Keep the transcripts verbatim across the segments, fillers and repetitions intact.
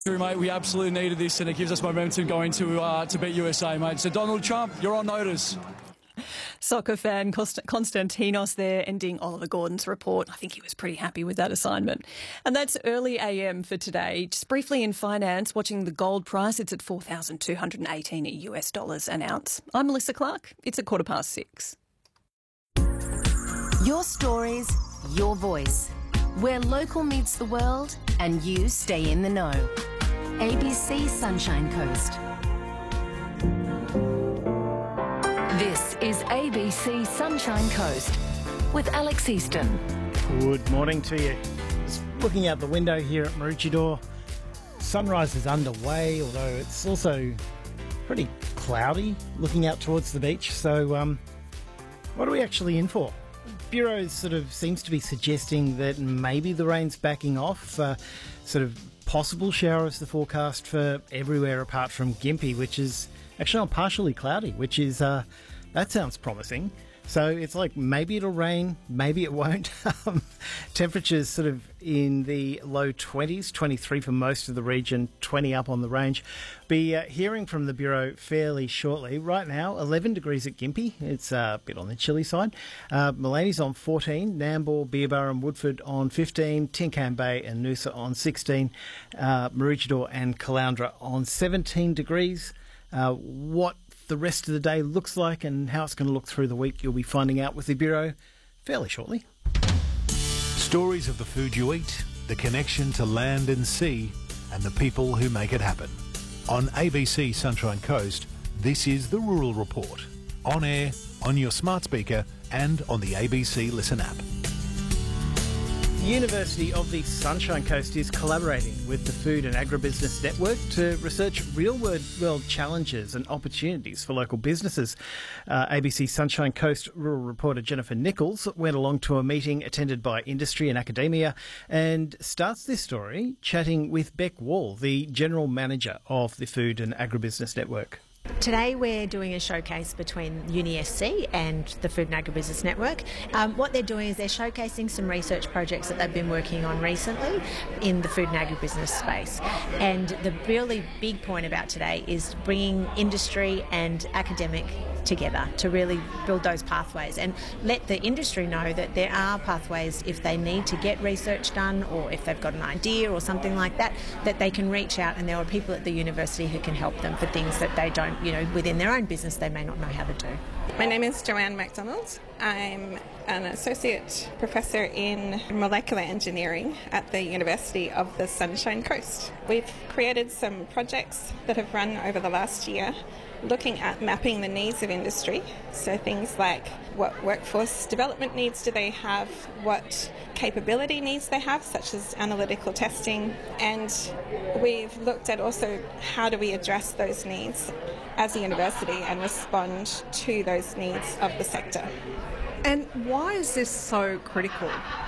Mate, we absolutely needed this, and it gives us momentum going to uh, to beat U S A, mate. So Donald Trump, you're on notice. Soccer fan Const- Konstantinos there, ending Oliver Gordon's report. I think he was pretty happy with that assignment. And that's early A M for today. Just briefly in finance, watching the gold price, it's at four thousand two hundred eighteen U S dollars an ounce. I'm Melissa Clark. It's a quarter past six. Your stories, your voice. Where local meets the world and you stay in the know. A B C Sunshine Coast. This is A B C Sunshine Coast with Alex Easton. Good morning to you. Just looking out the window here at Maroochydore, sunrise is underway, although it's also pretty cloudy looking out towards the beach. So um, what are we actually in for? Bureau sort of seems to be suggesting that maybe the rain's backing off. Uh, sort of possible showers, the forecast for everywhere apart from Gympie, which is actually not partially cloudy, which is, uh, that sounds promising. So it's like maybe it'll rain, maybe it won't. um, temperatures sort of in the low twenties, twenty-three for most of the region, twenty up on the range. Be uh, hearing from the Bureau fairly shortly. Right now, eleven degrees at Gympie. It's uh, a bit on the chilly side. Uh, Malany's on fourteen, Nambour, Beerburra and Woodford on fifteen, Tincan Bay and Noosa on sixteen, uh, Maroochydore and Caloundra on seventeen degrees. Uh, what the rest of the day looks like and how it's going to look through the week, you'll be finding out with the Bureau fairly shortly. Stories of the food you eat, the connection to land and sea, and the people who make it happen. On A B C Sunshine Coast, this is the Rural Report. On air, on your smart speaker, and on the A B C Listen app. The University of the Sunshine Coast is collaborating with the Food and Agribusiness Network to research real-world challenges and opportunities for local businesses. Uh, A B C Sunshine Coast rural reporter Jennifer Nichols went along to a meeting attended by industry and academia and starts this story chatting with Beck Wall, the General Manager of the Food and Agribusiness Network. Today we're doing a showcase between Uni S C and the Food and Agribusiness Network. Um, what they're doing is they're showcasing some research projects that they've been working on recently in the food and agribusiness space. And the really big point about today is bringing industry and academic together to really build those pathways and let the industry know that there are pathways if they need to get research done or if they've got an idea or something like that, that they can reach out and there are people at the university who can help them for things that they don't, you know, within their own business they may not know how to do. My name is Joanne MacDonald. I'm an associate professor in molecular engineering at the University of the Sunshine Coast. We've created some projects that have run over the last year looking at mapping the needs of industry. So things like what workforce development needs do they have, what capability needs they have, such as analytical testing. And we've looked at also how do we address those needs as a university and respond to those needs of the sector. And why is this so critical?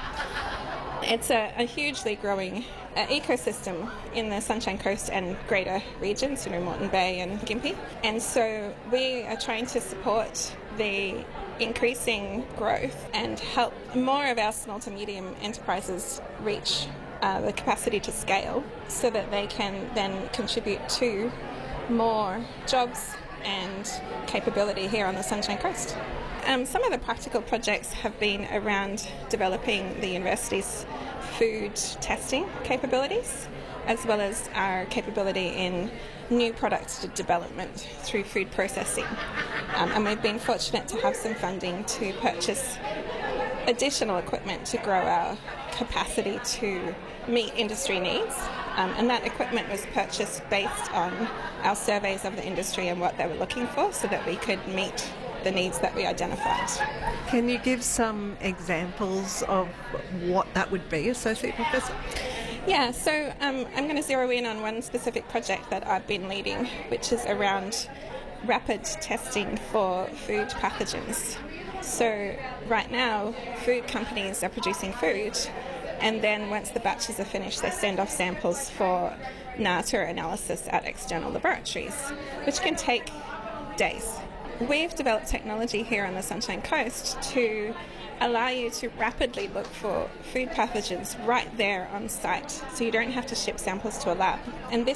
It's a, a hugely growing uh, ecosystem in the Sunshine Coast and greater regions, you know, Moreton Bay and Gympie. And so we are trying to support the increasing growth and help more of our small to medium enterprises reach uh, the capacity to scale so that they can then contribute to more jobs and capability here on the Sunshine Coast. Um, some of the practical projects have been around developing the university's food testing capabilities, as well as our capability in new product development through food processing. Um, and we've been fortunate to have some funding to purchase additional equipment to grow our capacity to meet industry needs. Um, and that equipment was purchased based on our surveys of the industry and what they were looking for so that we could meet the needs that we identified. Can you give some examples of what that would be, Associate Professor? Yeah, so um, I'm going to zero in on one specific project that I've been leading, which is around rapid testing for food pathogens. So right now, food companies are producing food, and then once the batches are finished, they send off samples for N A T A analysis at external laboratories, which can take days. We've developed technology here on the Sunshine Coast to allow you to rapidly look for food pathogens right there on site, so you don't have to ship samples to a lab. And this